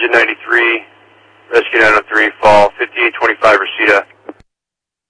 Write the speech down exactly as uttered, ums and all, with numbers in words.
Engine ninety-three, Rescue nine oh three, fall fifty-eight twenty-five Reseda.